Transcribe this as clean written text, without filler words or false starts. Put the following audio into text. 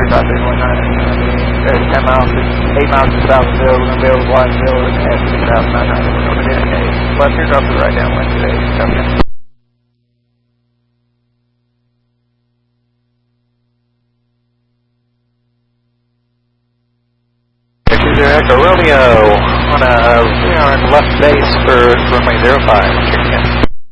South 819. 10 miles, 8 miles to south of Bill. We're going to be able to widen Bill and head to South 900. We're going to be in a left here, drop to the right downwind today. Copy. Echo Romeo on a left base for runway 05. Check again.